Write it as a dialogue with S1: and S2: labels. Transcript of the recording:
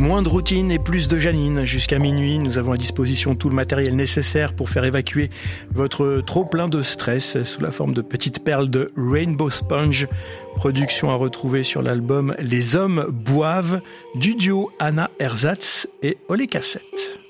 S1: Moins de routine et plus de Janine. Jusqu'à minuit, nous avons à disposition tout le matériel nécessaire pour faire évacuer votre trop-plein de stress sous la forme de petites perles de Rainbow Sponge. Production à retrouver sur l'album Les Hommes Boivent du duo Anna Ersatz et Olé Cassette.